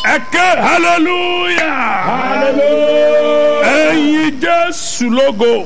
ẹ̀kẹ́ hallelujah. Hallelujah. ẹ̀yin Jésù lógo.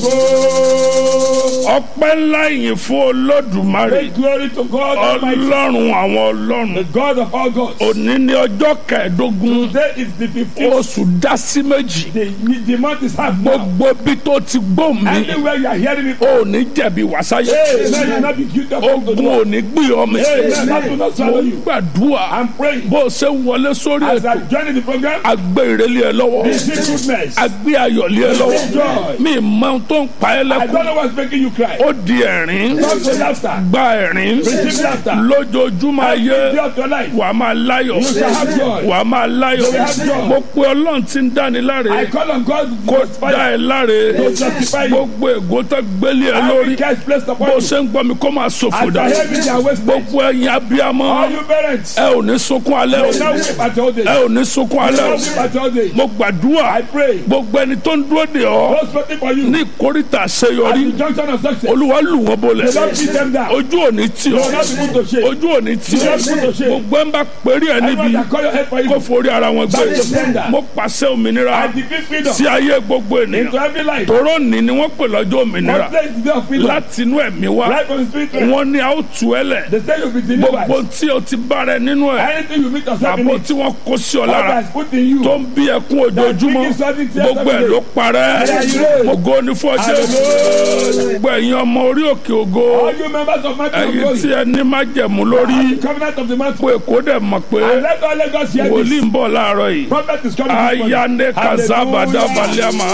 ọpẹ́ ńlá yìí fún Olódùmarè. Make glory to God Almighty, Ọlọ́run àwọn the ọlọ́run. God of all gods. òní ní ọjọ́ kẹẹ̀ẹ́dógún Today is the 15th. oṣù dásí méjì. The month is half now. gbogbo bí tó ti gbó mi. Anywhere you are hearing it, ò ní jẹ̀bi wàsáyé. amen. You will not be guilty of wrong to ogun do. ò ní gbé ọmọ Amen. That will not mo swallow you. gbàdúrà I'm praying. bó o ṣe ń wọlé sórí As I ètò join the program, agbé ìrẹ́lẹ̀ ẹ lọ́wọ́ receive goodness. agbé ayọ̀lẹ̀ ẹ lọ́wọ́ Joy. mi mọ ohun tó ń pa ẹ́ I don't lẹ́kùn know what's making you cry. ó di ẹ̀rín Come to laughter. gba ẹ̀rín Receive laughter. lójoojúmọ́ ayé Day of your life. wà á máa láyọ̀ You shall have joy. wà á máa láyọ̀ You will have joy. mo pe Ọlọ́run tí ń dáni láre I call on God to kó justify dá ẹ láre to justify you. gbogbo ègò tó gbélé ẹ Every lórí curse placed upon bó you. ṣe ń gbọ́ mi kó máa ṣòfò As I dà hear me, they are wasted. gbogbo ẹ̀yin abiyamọ All you parents, ẹ ò ní sunkún alẹ́ o now weep at your old age. ẹ ò ní sunkún alẹ́ Now o weep at your old age. mo gbàdúrà I pray. gbogbo ẹni tó ń dúró de ọ Those waiting for you. ní ìkórìtà At àṣeyọrí the junction of success. Olúwa lù wọ́n bolẹ̀ Do not beat them down. ojú ò ní tì Do ọ́ not be put to shame. ojú ò ní tì Do ọ́ not be put to shame. gbogbo ẹ̀ ń bá péré ẹ níbi Everyone that call your head for kó you. forí ara wọn gbé Back to sender. mo pàṣẹ òmìnira I decree freedom sí ayé gbogbo into ènìyàn every life. tòró ní ni wọ́n pè lọ́jọ́ òmìnira Complete the day of freedom. láti inú ẹ̀mí wá Right from the spirit realm. wọ́n ní a ó tú ẹ lẹ̀ They say you'll be gbogbo delivered. tí o ti bára ẹ nínú ẹ̀ Anything you meet yourself in àbò it. tí wọ́n kó sí ọ God lára has put in you. tó ń bí ẹkún ojoojúmọ́ gbogbo ẹ̀ ló parẹ́ ògo ní fún ọjọ́ gbogbo ẹ̀yin ọmọ orí òkè ògo All you members of Mountain of ẹ̀yin Glory. tí ẹ ní májẹ̀mú lórí The covenant of the mountain. pé kó dẹ̀ mọ̀ pé And let all Lagos hear wòlíì this. ń bọ̀ láàárọ̀ yìí Prophet is coming this morning. ayane kazabada baliama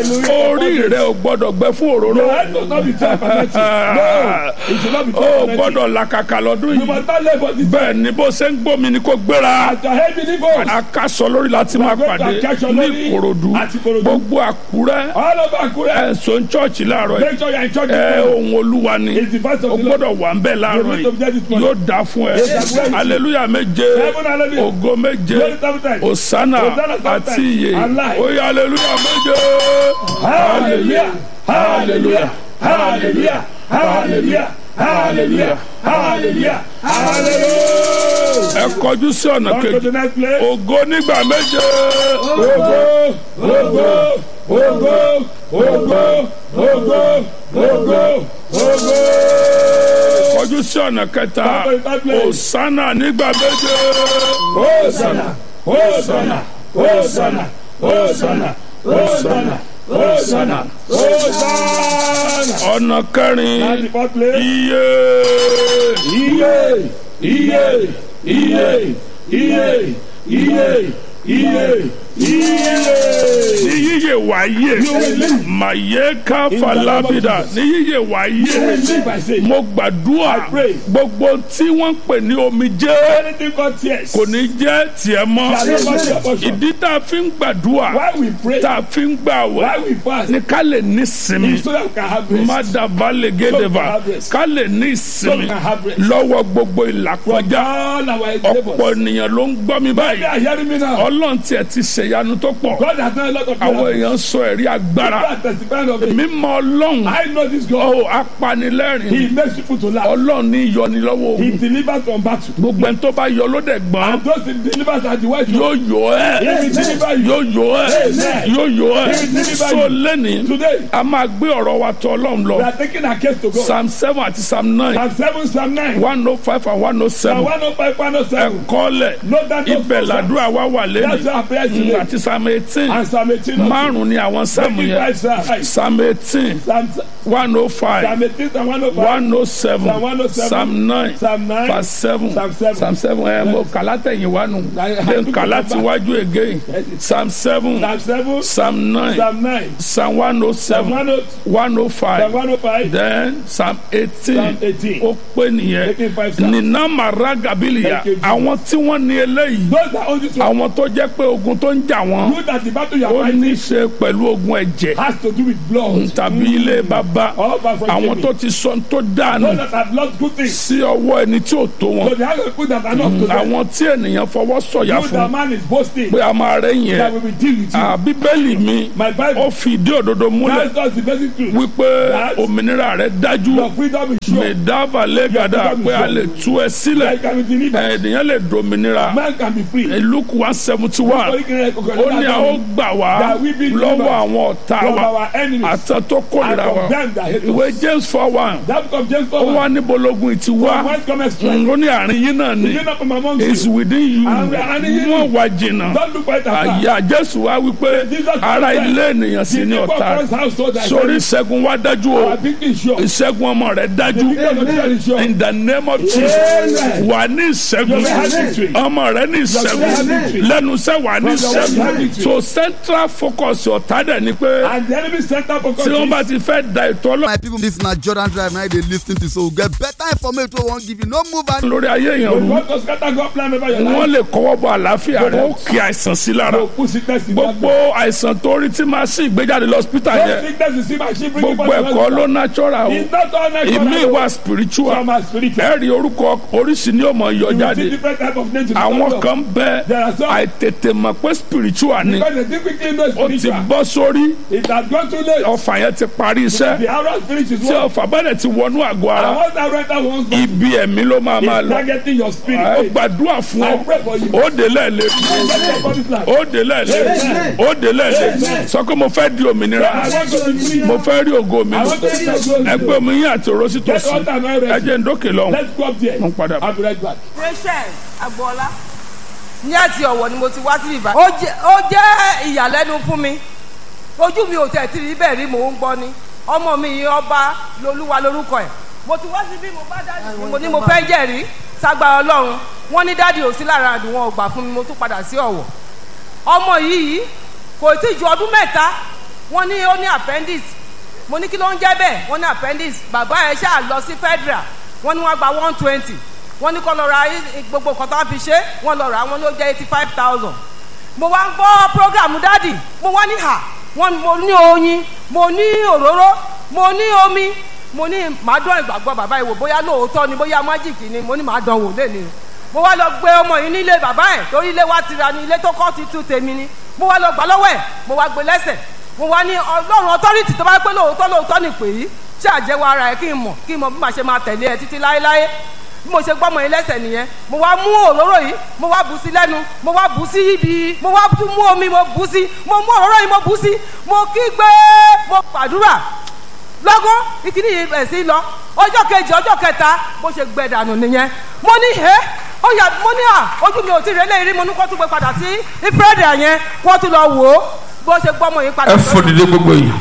orí rẹ ò gbọ́dọ̀ gbẹ fún òróró Your head must not be turned for nothing. No, it should not be ó turned for nothing. gbọ́dọ̀ làkàkà lọ́dún You yìí must not labor this. bẹ́ẹ̀ ni bó ṣe ń gbómi ni kò gbéra As your head be divorced. akásọ lórí láti máa pàdé ní Ìkòròdú gbogbo Àkúrẹ́ All over Akure. ẹ̀sùn chọ́ọ̀chì láàárọ̀ yìí Make sure you are in church. ohun Olúwa ni It's the voice o of the Lord. gbọ́dọ̀ wà ń bẹ̀ láàárọ̀ yìí yóò dá fún ẹ hallelujah méje Heaven, hallelujah. ògo méje Glory seven times. Hosanna Hosanna seven àti times. ìyè And life. oye hallelujah méje Hallelujah. Hallelujah. Hallelujah. Hallelujah. Hallelujah. Hallelujah. Hallelujah. ẹ kọjú sí ọ̀nà Come to kejì the next place. ògo nígbà méje Ogo, ogo, ogo, ogo, ogo, ogo, ogo. kọjú sí ọ̀nà kẹta Come to the third place. Hosanna nígbà méje Hosanna, Hosanna, Hosanna, Hosanna, Hosanna, Hosanna, Hosanna. ọ̀nà kẹrin And the fourth place. iye Iye, iye, iye, iye, iye, iye, iye. ní yíyẹ wáyé màyé káfà lábìdá ní yíyẹ You wáyé will live by faith. mo gbàdúrà I pray. gbogbo tí wọ́n ń pè ní omijé Anything God tears. kò ní jẹ́ tiẹ̀ mọ́ Shall never be your portion. ìdí tá a fi ń gbàdúrà Why we pray, tá a fi ń gbàwẹ̀ why we fast, ní ká lè ní sinmi is so that we can have rest. mádàbá lè gédèbà ká lè ní So we ìsinmi can have rest. lọ́wọ́ gbogbo ìlàkọjá All our ọ̀pọ̀ endeavors. ènìyàn ló ń gbọ́ mi They báyìí are hearing me now. ọlọ́run tiẹ̀ ti ṣèyanu tó pọ̀ God has done a lot of àwọn miracles. èèyàn sọ ẹ̀rí agbára God testifying of it. mímọ́ ọlọ́run I know this God. ó apanilẹ́rìn He makes people to laugh. ọlọ́run ní yọnilọ́wọ́ He ogun delivers from battle. gbogbo ẹni tó bá yọ ló dẹ̀ gbọ́n And those he delivers are the wise ones. yóò yọ ẹ́ He will deliver you. yóò yọ ẹ́ Amen. yóò yọ ẹ́ He will deliver so you. lẹ́ni Today, a máa gbé ọ̀rọ̀ wa tọ̀ ọlọ́run lọ we are taking our case to God. psalm 7 àti psalm 9 Psalm 7, Psalm 9. 105 and Psalm 107 105, 107. ẹ̀kọ́lẹ̀ Note that those ibẹ̀ làdúrà wa wà That's lẹ́nu our prayer today. àti psalm 18 And Psalm 18 also. márùn ni àwọn psalm Make it yẹn five, Psalm psalm 18 Psalm 105 Psalm 18, Psalm 105. 107 Psalm 107, psalm 9 Psalm 9, verse 7 Psalm 7. psalm 7 ẹ mo kàlá tẹ̀yìn wá nù then kàlá ti wájú again psalm 7 Psalm 7, psalm 9 Psalm 9, psalm Psalm 107 Psalm 105 105, then psalm 18 Psalm 18. ó pé nìyẹn Making five psalms. nínà màrá gabiliya Thank you, Jesus. àwọn tí wọ́n ní eléyìí Those that own this one, àwọn tó jẹ́ pé ogun tó ń jà wọ́n You that the battle you ó are ní í fighting ṣe pẹ̀lú ogun ẹ̀jẹ̀ has to do with blood. tàbí ilé bàbá All by from àwọn Jimmy. tó ti sọ tó dànù Those that have lost good things. sí ọwọ́ ẹni tí ò tó wọn So they have people that are not to them. àwọn tí ènìyàn fọwọ́ sọ̀yà You fún that man is boasting pé a máa rẹ́yìn that ẹ̀ we will deal with you. bíbélì mi My ó Bible fi ìdí òdodo múlẹ̀ tells us the basic truth. wípé That òmìnira rẹ̀ dájú your freedom is sure. mẹ̀dáfà lẹ́gàdà pé a lè tú ẹ sílẹ̀ Like can be delivered. ènìyàn lè dominira Man can be free. Luke 171 ó ní a ó gbà wá lọ́wọ́ àwọn ọ̀tá From wa our enemies àtàn tó kórìíra and wa from them that hate ìwé us. James 4:1 That book of James ó 4:1. wá níbo lógun ìtì wá Whence cometh strength? ó ní àárín yín náà ni Is it not from among you? is within you And you. wọ́n wá jìnnà Don't look right afar. àyà Jésù wá wípé Jesus ara said, ilé ènìyàn sì The ní people ọ̀tá of God's household are sórí very- ìṣẹ́gun wá dájú o Our victory is sure. ìṣẹ́gun ọmọ rẹ̀ dájú The victory of the church is sure. in the name of Jesus Amen. wà ní ìṣẹ́gun You will have victory. ọmọ rẹ̀ ní will have ìṣẹ́gun victory. lẹ́nu iṣẹ́ wà ní From your work, you have ìṣẹ́gun victory. so central focus ọ̀tá dẹ̀ ni pé And the enemy center for tí wọ́n bá ti fẹ́ da ètò ọlọ́run My people, this na Jordan Drive now they lis ten to so get better information wey we wan give you. No move and lórí ayé èèyàn rú want to scatter God plan over your wọ́n life. lè kọ́wọ́ bọ àlàáfíà rẹ̀ ó kí àìsàn sí lára No put sickness in that gbogbo àìsàn tó rí tí máa sí ìgbéjáde lọ́sítà man. yẹn Sickness is in my sheep. gbogbo ẹ̀kọ́ ló natural o It's not all natural. ìmí ìwà spiritual Some are spiritual. ẹ̀rí orúkọ oríṣi ni ó mọ̀ yọ You will see jáde different type of names. àwọn kan bẹ There are some- àìtètè mọ̀ pé spiritual ni Because they typically know ó ti spiritual. bọ́ sórí It has gone too late. ọfà yẹn ti parí iṣẹ́ The arrow spirit is tí one. ọfà bá dẹ̀ ti wọnú àgọ́ And ara once that renter wants to ibi ẹ̀mí ló máa is lọ targeting your spirit. ó Hey, gbàdúrà fún I ọ pray for you. ó délẹ̀ lé Get your body plan. ó délẹ̀ lé ó délẹ̀ lé sọ pé mo fẹ́ di òmìnira I want to be free. mo fẹ́ rí ògo mi I want to see your glory. ẹgbẹ́ omi yín àti òró sí Get tòsí all time ready. ẹjẹ̀ ń dókè lọ́hùn Let's go up there. mo ń padà bọ̀. I'll be right back. Rachel Agboola ní àti ọ̀wọ̀ ni mo ti wá sí ìbá. Ó jẹ́ ìyàlẹ́nu fún mi ojú mi ò tẹ̀ tí rí bẹ́ẹ̀ rí mò ń gbọ́ ni ọmọ mi yìí Ọba Lolúwa lórúkọ ẹ̀ mo ti wá sí bí mo bá dáàdì mo ní mo fẹ́ jẹ́rìí ságbára Ọlọ́run wọ́n ní dáàdì ò sí lára àdùn wọn ò gbà fún mi mo tún padà sí Ọ̀wọ̀ ọmọ yìí kò tí ju ọdún mẹ́ta wọ́n ní ó ní appendix mo ní kí ló ń jẹ́ bẹ́ẹ̀ wọ́n ní appendix bàbá ẹ̀ ṣáà lọ sí federal wọ́n ní wọ́n gba 120 wọ́n ní kó lọ ra gbogbo nǹkan tó wá fi ṣe wọ́n lọ rà wọ́n ló jẹ́ 85,000 mo wá ń gbọ́ program dádì mo wá ní hà wọ́n mo ní oyin mo ní òróró mo ní omi mo ní màá dán ìgbàgbọ́ bàbá ìwò bóyá lóòótọ́ ni bóyá májìkì ni mo ní màá dán wò lẹ́ni mo wá lọ gbé ọmọ yìí nílé bàbá ẹ̀ torí ilé wa ti ra ni ilé tó kọ́ ti tú tèmi ni mo wá lọ gbà lọ́wọ́ ẹ̀ mo wá gbé lẹ́sẹ̀ mo wá ní Ọlọ́run authority tó bá pé lóòótọ́ ni pè yí ṣé àjẹwò ara ẹ̀ kí n mọ̀ bí màá ṣe máa tẹ̀lé ẹ títí láéláé bí mo ṣe gbọ́mọ yín lẹ́sẹ̀ nìyẹn mo wá mú òróró yìí mo wá bù sí lẹ́nu mo wá bù sí ibi mo wá tún mú omi mo bù sí mo mú òróró yìí mo bù sí mo kígbe mo gbàdúrà lọ́gán ìkíní yìí bẹ̀ sí lọ ọjọ́ kejì ọjọ́ kẹta bó ṣe gbẹ dànù nìyẹn mo ní ó yà mo ní ojú mi ò tí ì rẹ́lẹ̀ rí mo ní kó tún gbé padà sí ìfúrẹ́dà yẹn kó tún lọ wò ó bó ṣe gbọ́mọ yìí padà. ẹ fòdìdé gbogbo yìí.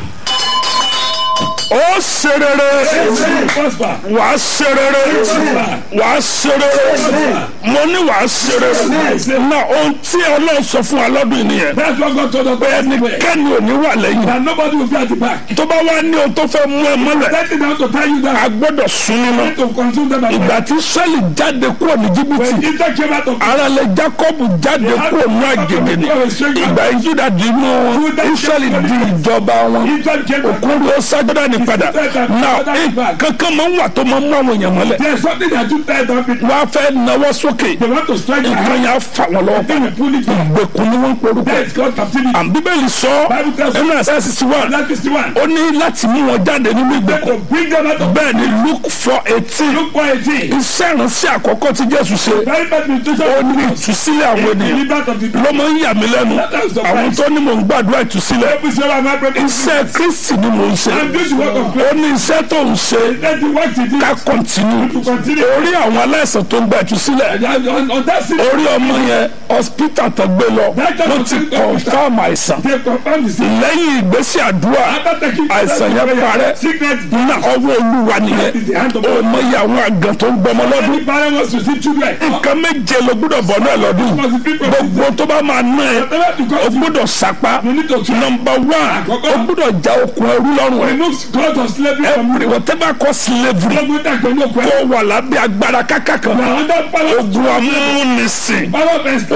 ó ṣe rere wà á ṣe rere wà á ṣe rere mo ní wà á ṣe rere náà ohun tí Ọlọ́run sọ fún wa lọ́dún yìí nìyẹn pé ẹnikẹ́ni ò ní wà lẹ́yìn tó bá wá ní ohun tó fẹ́ mú ẹ mọ́lẹ̀ a gbọ́dọ̀ sún nínú ìgbà tí Ísírẹ́lì jáde kúrò ní Íjíbítì ara lè Jákọ́bù jáde kúrò ní àgègè ní ìgbà Júdà di inú Ísírẹ́lì di ìjọba wọn òkúrú ó sájọ́dá ní padà náà kankan máa ń wà tó máa ń mú àwọn èèyàn mọ́lẹ̀ wọ́n á fẹ́ nawọ́ sókè nǹkan yà á fà wọ́n lọ́wọ́ ìgbèkùn ni wọ́n ń porúkọ àbíbélì sọ ẹnu ẹ̀sẹ̀ sisi wa ó ní láti mú wọn jáde nínú ìgbèkùn bẹ́ẹ̀ ni Luke 4:18 iṣẹ́ ìránṣẹ́ àkọ́kọ́ tí Jésù ṣe ó ní ìtúsílẹ̀ àwọn ènìyàn ló máa ń yà mí lẹ́nu àwọn tó ní mò ń gbàdúrà ìtúsílẹ̀ iṣẹ́ Kristi ni mò ń ṣe ó ní iṣẹ́ tó ń ṣe ká kọ́ntínú orí àwọn aláìsàn tó ń gba ìtúsílẹ̀ orí ọmọ yẹn hospital tó gbé lọ wọ́n ti confirm àìsàn lẹ́yìn ìgbésẹ̀ àdúrà àìsàn yẹn parẹ́ ní ọwọ́ Olúwa nìyẹn ó mọ iye àwọn àgàn tó ń gbọmọ lọ́dún nǹkan méje ló gbọ́dọ̀ bọ̀ náà lọ́dún gbogbo tó bá máa ná ẹ o gbọ́dọ̀ sapa number 1 o gbọ́dọ̀ já okùn ẹrú lọ́rùn ẹ every whatever cause slavery kó wà lábẹ́ agbára kákà kan ogun amúnisìn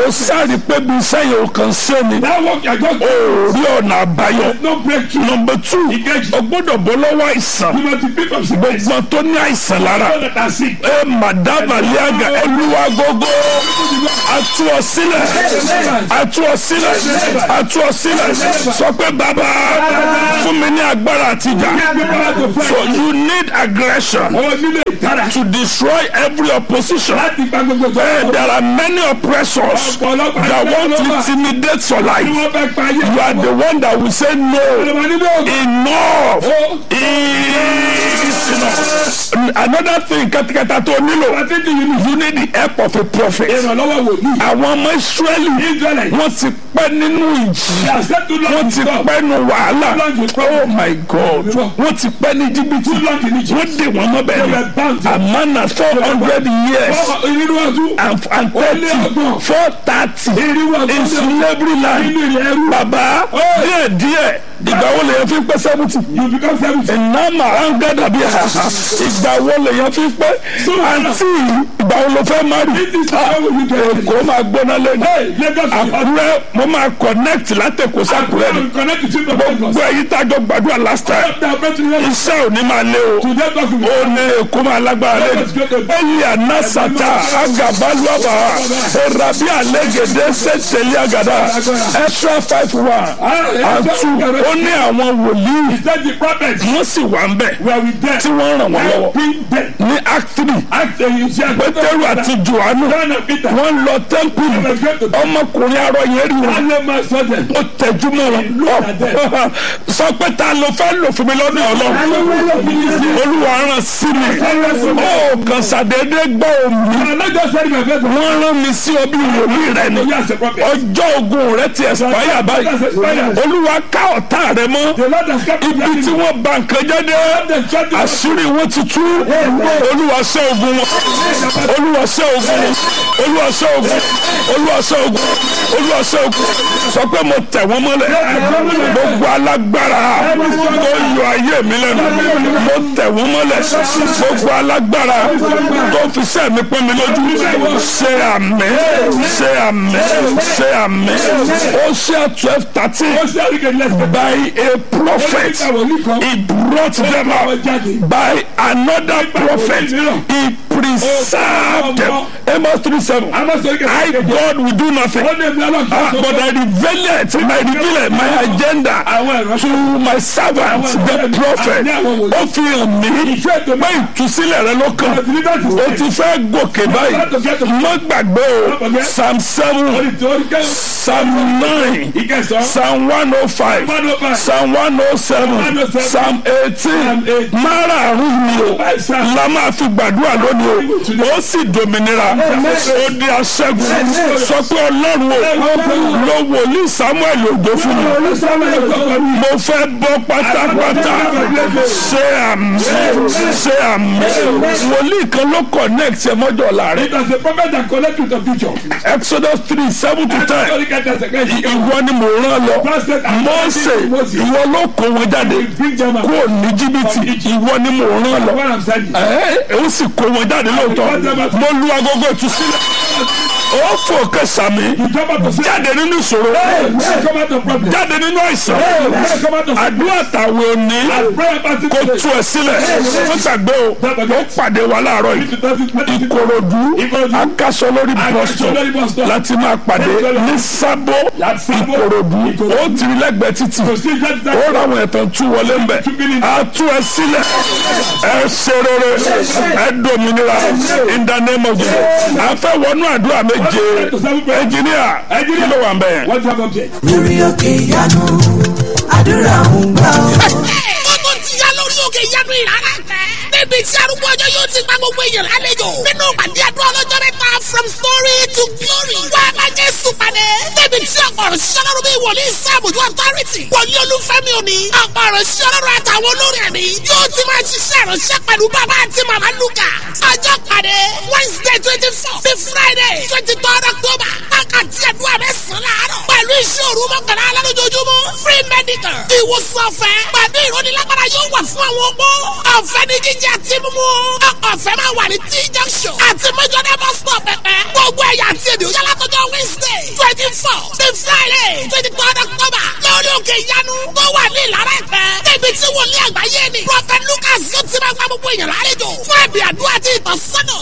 ó sáré pé bí sẹ́yìn ò kàn ṣe ni That work you are just ó rí ọ̀nà àbáyọ. no breakthrough. Number 2, o gbọ́dọ̀ bọ́ lọ́wọ́ àìsàn. You must be free from sickness. Gbogbo tó ní àìsàn lára. All that are sick. Ẹ màdàbà líàgà Olúwa gógó. Àtú ọ sílẹ̀. Àtú ọ sílẹ̀. Àtú ọ sílẹ̀. Sọ pé bàbá fún mi ní agbára àtijọ́. So you need aggression Ọwọ́ nílé ìtara. to destroy every opposition. Láti gba gbogbo There are many oppressors that want to intimidate your Tí life. wọ́n fẹ́ pa ayé. You are the one that will say no. Ọlọ́mọ nínú ògùn. Enough is enough. Another thing kẹtẹkẹtẹ tó nílò. Pàtẹ́kì yìí ni. You need the help of a prophet. Ìrànlọ́wọ́ wòlíì. Àwọn ọmọ Ísírẹ́lì Israelite. wọ́n ti pẹ́ nínú ìjì. Accept too long Wọ́n to ti stop. pẹ́ nu wàhálà. Too long Oh my God. Wọ́n ti pẹ́ ní jìbìtì. Too long in Egypt. Wọ́n dè wọ́n mọ́ They bẹ́ẹ̀ were bound ni. to- Amana 400 years Ìrírú ọdún. and 30 430 Ìrírú ọdún. in slavery land. Nínú ìrìn ẹrú. Bàbá díẹ̀ ìgbà wo lèyàn fi pẹ́ 70. You become 70. ìnáma rángádà bíi ìgbà wo lèyàn fi pẹ́ àǹtí ìgbà wo ló fẹ́ má rí Èkó máa gbóná lẹ́nu Hey, Lagos. Àkúrẹ́ mo máa connect látẹ̀kọ́ sàkúrẹ́ ni Connect to children of gbogbo Lagos. èyí tájọ gbàdúrà last time iṣẹ́ ò ní máa lé o Today talk to me. ó ní Èkó máa lágbára lẹ́nu ẹ̀yìn ànásàtà agabaluaba erabi alẹ́gẹ̀dẹ́ sẹ́tẹ̀lì àgàdà extra 5:1 and 2 ó ní àwọn wòlíì Said the prophet. wọ́n sì wà ń bẹ̀ Were with them. tí wọ́n ràn wọ́n lọ́wọ́ Helping them. ní Act 3 After you share. Pétérù àti Jòhánù John and Peter. wọ́n lọ tẹ́ḿpìlì ọmọkùnrin arọ yẹn rí wọn Alle man saw them. ó tẹjú mọ́ wọn sọ pé ta ló fẹ́ lò fún mi lọ́dọ̀ Ọlọ́run Olúwa rán sí mi ó kàn ṣàdédé gbọ́ omi I'm not just saying my faith. wọ́n rán mi sí ọbí wòlíì rẹ ni You as a prophet. ọjọ́ ogun rẹ ti ẹ̀sìpáyà báyìí Olúwa ká ọ̀tá rẹ mọ́ The Lord has kept ibi tí wọ́n bà nǹkan jẹ́ dé àṣírí wọn ti tú Olúwa ṣẹ́ ogun wọn Olúwa ṣẹ́ ogun wọn Olúwa ṣẹ́ ogun Olúwa ṣẹ́ ogun Olúwa ṣẹ́ ogun sọ pé mo tẹ̀ wọ́n mọ́lẹ̀ gbogbo alágbára tó yọ ayé mi lẹ́nu mo tẹ̀ wọ́n mọ́lẹ̀ gbogbo alágbára tó fi sẹ́ mi pọ́n mi lójú ṣe àmín ṣe àmín ṣe àmín ó ṣe 12:13 by a prophet he brought them out by another prophet he preserved them Amos 3:7 I God will do nothing but I reveal my agenda to my servant the prophet ó fi hàn mí pé ìtúsílẹ̀ rẹ ló kàn ó ti fẹ́ gòkè báyìí má gbàgbé o Psalm 7 Psalm 9 Psalm 105 Psalm 107 Psalm 18 márààrún mi o la máa fi gbàdúrà lónìí o ó sì dòmìnira ó di aṣẹ́gun sọ pé Ọlọ́run o ló wòlíì Samuel ògbó fún mi mo fẹ́ bọ́ pátápátá ṣe àmì ṣe àmì wòlíì kan ló connect ẹ mọ́jọ́ láàrin It was a prophet that connected to the future. Exodus 3:7-10 ìwọ ni mo rán lọ Mósè ìwọ ló kó wọn jáde kúrò ní Jìbìtì ìwọ ni mo rán lọ What I'm saying. ó sì kó wọn jáde lóòótọ́ mo lu agogo ìtúsílẹ̀ ó fò kẹsàmì jáde nínú ìṣòro jáde nínú àìsàn àdúrà tàwọn òní kò tú ẹ sílẹ̀ wọ́n gbàgbé o ó pàdé wa láàárọ̀ yìí Ìkòròdú Akásọ lórí bọ́sítọ̀ láti máa pàdé ní Sábó Ìkòròdú ó ti rí lẹ́gbẹ̀ẹ́ títì ó ráwọn ẹ̀tàn tú wọlé ń bẹ̀ á tú ẹ sílẹ̀ ẹ ṣe rere ẹ dòmìnira in the name of Jesus à ń fẹ́ wọnú àdúrà méje ẹnjìníà kí ló wà ń bẹ̀ yẹn. lórí òkè ìyanu àdúrà ń gbà ó. ó tó ti yá lórí òkè ìyanu ìrara tẹ. níbi tí arúgbó ọjọ́ yóò ti gba gbogbo èèyàn lálejò. nínú ìpàdé àdúrà ọlọ́jọ́ mẹ́ta from story to glory. wá bá Jésù pàdé. níbi tí ọ̀pọ̀ ọ̀rọ̀ ṣiṣẹ́ lọ́rùn bíi wòlíì sáàbùjú authority. wòlíì Olúfẹ́mi òní. ọ̀pọ̀ ọ̀rọ̀ ṣiṣẹ́ lọ́rùn àtàwọn olórí ẹ̀mí. yóò ti máa ṣiṣẹ́ ìránṣẹ́ pẹ̀lú bàbá àti màmá Lúkà. ọjọ́ pàdé Wednesday 24 sí Friday 23 October. àkàtì àdúrà mẹ́sàn-án láàárọ̀. pẹ̀lú iṣẹ́ òru mọ́kànlá lálójoojúmọ́. free medical. ìwòsàn ọ̀fẹ́. pẹ̀lú ìrónilágbára yóò wà fún àwọn opó. ọ̀fẹ́ ní jíjẹ àti mímú. ọ̀fẹ́ máa wà ní T junction. àti Mẹ́jọ́dá bus stop pẹ̀pẹ́. gbogbo ẹ̀yà àti èdè òyà látọjọ́ Wednesday 4 the Friday 23rd October lórí òkè ìyanu tó wà ní Ìlara Ẹ̀pẹ́. Níbi tí wòlíì àgbáyé ni Prophet Lucas yóò ti máa gba gbogbo èèyàn lálejò fún ẹ̀bì àdúrà àti ìtọ́sọ́nà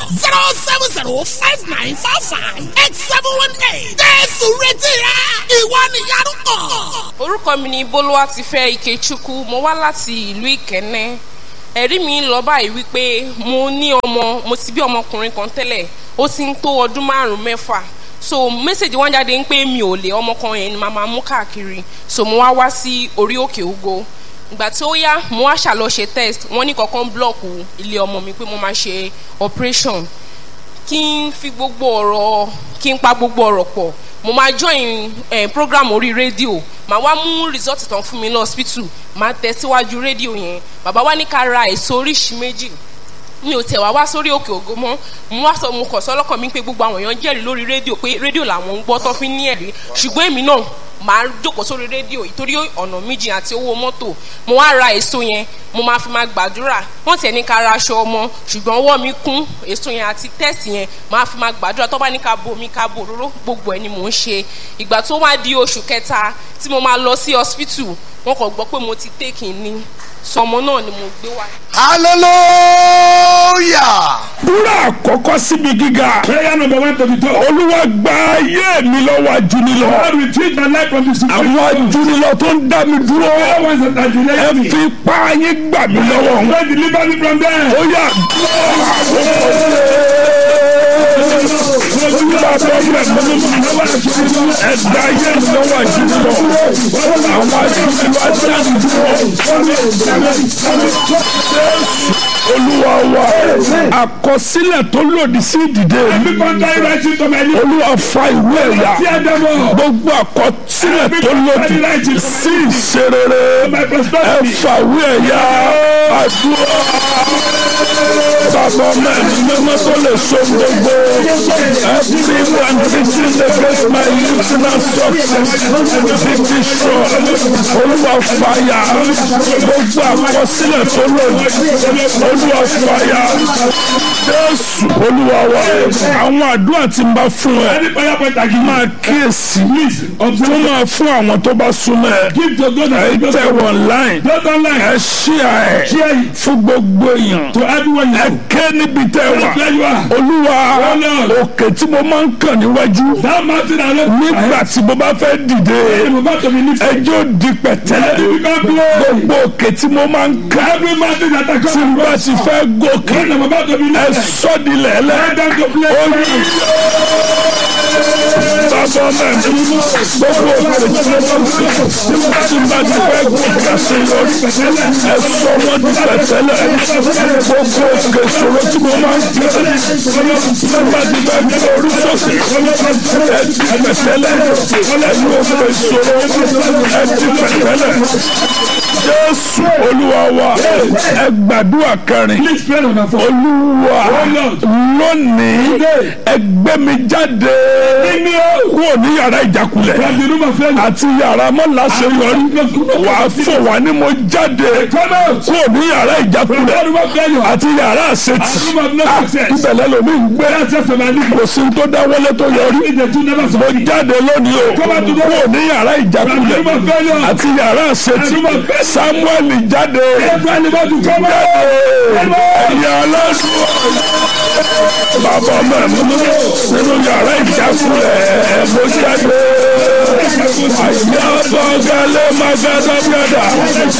07059458718. Jésù retí rẹ ìwọ nìyanu kàn. Orúkọ mi ni Bólúwatifẹ́ Ikechukwu, mo wá láti ìlú Ìkẹ́nnẹ́. Ẹ̀rí mi ń lọ báyìí wípé mo ti bí ọmọkùnrin kan tẹ́lẹ̀, ó ti ń tó ọdún 5-6. So message wọ́n jáde ń pé mi ò lè, ọmọ kan yẹn ni màmá mú káàkiri. So mo wá sí orí òkè ògo. Ìgbà tí ó yá mo wá ṣàlọ́ ṣe test, wọ́n ní kankan blọ́ọ̀kù ilé ọmọ mi pé mo máa ṣe operation. Kí n pa gbogbo ọ̀rọ̀ pọ̀, mo máa join program orí rédíò, màá wá mú result tán fún mi ní hospital, màá tẹ̀síwájú rédíò yẹn. Bàbá wa ní ká ra èso oríṣi méjì. Mi ò tẹ̀ wá sórí òkè ògo mọ́, mo kọ̀ sọ́lọ́kàn mi pé gbogbo àwọn èèyàn jẹ́rìí lórí rédíò pé rédíò làwọn ń gbọ́ tó fi ní ẹ̀rí, ṣùgbọ́n èmi náà màá jókòó sórí rédíò ìtorí ọ̀nà méjì àti owó mọ́tò. Mo wá ra èso yẹn, mo máa fi máa gbàdúrà. Wọ́n tiẹ̀ ní ká ra aṣọ ọmọ, ṣùgbọ́n ọwọ́ mi kún èso yẹn àti tẹ́sì yẹn, máa fi máa gbàdúrà. Tó bá ní ká bomi ká bò òróró, gbogbo ẹ̀ ni mò ń ṣe. Ìgbà tó wá di oṣù kẹta tí mo máa lọ sí hospital, wọ́n kàn gbọ́ pé mo ti take ní sọmọ náà ni mo gbé wá. hallelujah. Búra àkọ́kọ́ síbi gíga. Prayer number 1 to the top. Olúwa gba ayé mi lọ́wọ́ ajúnilọ. God will change my life from the situation. Àwọn ajúnilọ tó ń dá mi dúró. The ones that are Ẹ delaying me. fi ipá yín gbà mí lọ́wọ́ wọn. God deliver me from them. Ó yá ẹ̀dá ayé mi lọ́wọ́ ajúnilọ. Àwọn ajúnilọ ajá mi dúró. Olúwa wa, àkọsílẹ̀ tó lòdì sí ìdìde Every contrary rising to my lips. Olúwa fa ìwé ẹ̀yà. Tear them up. Gbogbo àkọsílẹ̀ tó lòdì sí ìṣerere My prosperity. ẹ fa ìwé ẹ̀yà àdúrà. Bàbá mẹ́rin mímọ́ tó lè so gbogbo. Everyone preaching against my personal success. Bíbí sọ Olúwa fàyà. Gbogbo àkọsílẹ̀ tó lòdì. Olúwa fàyà. Jésù Olúwa wa. Àwọn àdúrà tí n bá fún ẹ Any prayer point I give máa kíyèsí. Tó máa fún àwọn tó bá súnmọ́ ẹ. give to God Ẹ and give tẹ̀ to God. online. Not online. Ẹ ṣíà ẹ̀ Share it fún gbogbo èèyàn. to everyone you Ẹ know. ké níbi tẹ́ wà. Where you are. Olúwa Lord. òkè tí mo máa ń kàn níwájú That mountain I love. nígbà tí mo bá fẹ́ dìde I'm about to be lifted. ẹjọ́ di pẹ̀tẹ́lẹ̀. You become glory. Gbogbo òkè tí mo máa ń kàn Every mountain that I tí come mo bá across. ti fẹ́ gòkè When I'm about to be ẹ lifted. sọ́dilẹ̀ ẹlẹ́. Let them to play. Bàbá mẹ́rin gbogbo òkè tí mo bá ti fẹ́ gòkè àṣeyọrí ẹ sọ wọ́n di pẹ̀tẹ́lẹ̀. Gbogbo òkè ìṣòro tí mo máa ń kàn tí mo bá ti fẹ́ gbé orí sókè ẹ di pẹ̀tẹ́lẹ̀. Ẹ̀yin òkè ìṣòro ẹ di pẹ̀tẹ́lẹ̀. Jésù Olúwa wa ẹ gbàdúrà kẹrin. Please pray number 4. Olúwa lónìí ẹ gbé mi jáde kúrò ní yàrá ìjákulẹ̀ From the room of failure. àti yàrá mọ́láṣeyọrí. Wà á fò wá ní mo jáde Come out. kúrò ní yàrá From the ìjákulẹ̀ room of failure. àti yàrá àṣetì. Room of no success. Ibẹ̀lẹ̀ lomi ń gbé That's just my life. kò sí tó dáwọ́lé tó yọrí. The two never Mo succeed. jáde lónìí o kúrò ní yàrá ìjákulẹ̀ àti yàrá àṣetì. Samuel jáde Everyone about to come out. ẹ̀yà ọlọ́dún bàbá mẹ́rin nínú yàrá ìjákulẹ̀ mo jáde àyà bọ́gálẹ̀ magádàgádà